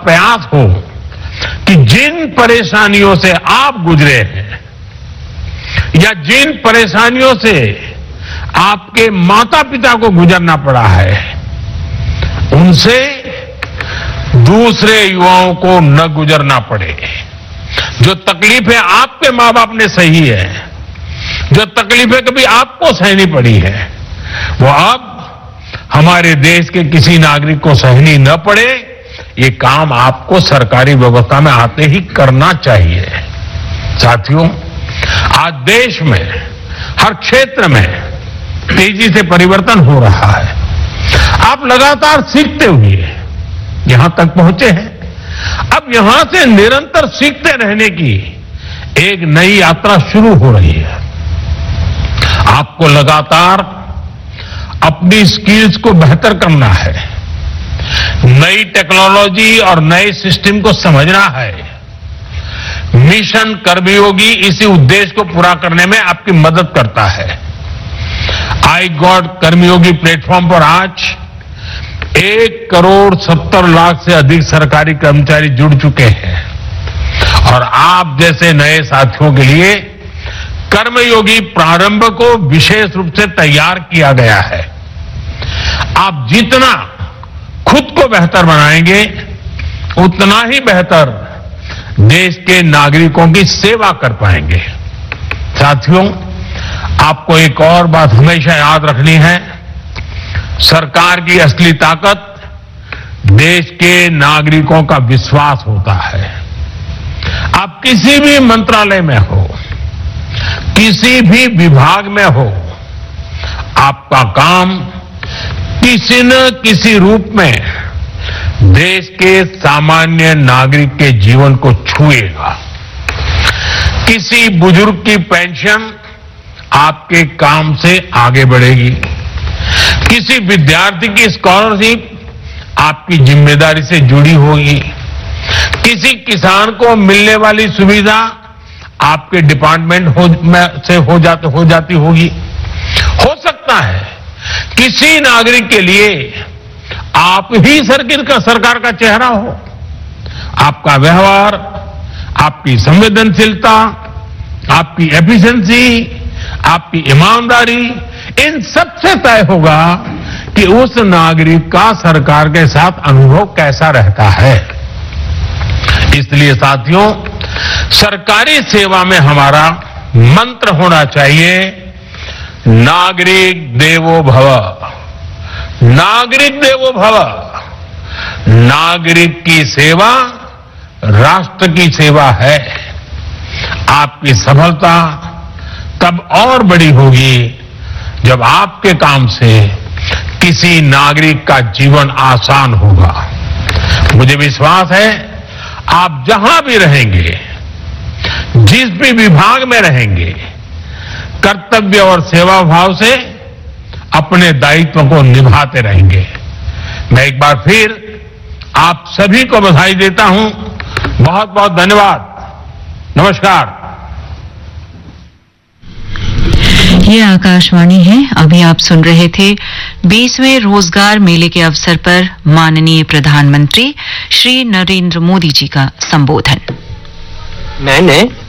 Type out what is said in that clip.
प्रयास हो कि जिन परेशानियों से आप गुजरे हैं या जिन परेशानियों से आपके माता पिता को गुजरना पड़ा है, उनसे दूसरे युवाओं को न गुजरना पड़े। जो तकलीफें आपके मां बाप ने सही है, जो तकलीफें कभी आपको सहनी पड़ी है, वो अब हमारे देश के किसी नागरिक को सहनी न पड़े, ये काम आपको सरकारी व्यवस्था में आते ही करना चाहिए। साथियों, आज देश में हर क्षेत्र में तेजी से परिवर्तन हो रहा है। आप लगातार सीखते हुए यहां तक पहुंचे हैं। अब यहां से निरंतर सीखते रहने की एक नई यात्रा शुरू हो रही है। आपको लगातार अपनी स्किल्स को बेहतर करना है, नई टेक्नोलॉजी और नए सिस्टम को समझना है। मिशन कर्मयोगी इसी उद्देश्य को पूरा करने में आपकी मदद करता है। आई गॉड कर्मयोगी प्लेटफॉर्म पर आज 1,70,00,000 से अधिक सरकारी कर्मचारी जुड़ चुके हैं और आप जैसे नए साथियों के लिए कर्मयोगी प्रारंभ को विशेष रूप से तैयार किया गया है। आप जितना खुद को बेहतर बनाएंगे, उतना ही बेहतर देश के नागरिकों की सेवा कर पाएंगे। साथियों, आपको एक और बात हमेशा याद रखनी है। सरकार की असली ताकत देश के नागरिकों का विश्वास होता है। आप किसी भी मंत्रालय में हो, किसी भी विभाग में हो, आपका काम किसी न किसी रूप में देश के सामान्य नागरिक के जीवन को छुएगा। किसी बुजुर्ग की पेंशन आपके काम से आगे बढ़ेगी, किसी विद्यार्थी की स्कॉलरशिप आपकी जिम्मेदारी से जुड़ी होगी, किसी किसान को मिलने वाली सुविधा आपके डिपार्टमेंट से हो जाती होगी। हो सकता है किसी नागरिक के लिए आप ही सरकार का चेहरा हो। आपका व्यवहार, आपकी संवेदनशीलता, आपकी एफिशिएंसी, आपकी ईमानदारी, इन सबसे तय होगा कि उस नागरिक का सरकार के साथ अनुभव कैसा रहता है। इसलिए साथियों, सरकारी सेवा में हमारा मंत्र होना चाहिए, नागरिक देवो भव। नागरिक देवो भव। नागरिक की सेवा राष्ट्र की सेवा है। आपकी सफलता तब और बड़ी होगी जब आपके काम से किसी नागरिक का जीवन आसान होगा। मुझे विश्वास है आप जहां भी रहेंगे, जिस भी विभाग में रहेंगे, कर्तव्य और सेवा भाव से अपने दायित्व को निभाते रहेंगे। मैं एक बार फिर आप सभी को बधाई देता हूं। बहुत बहुत धन्यवाद। नमस्कार। ये आकाशवाणी है। अभी आप सुन रहे थे 20वें रोजगार मेले के अवसर पर माननीय प्रधानमंत्री श्री नरेंद्र मोदी जी का संबोधन। मैंने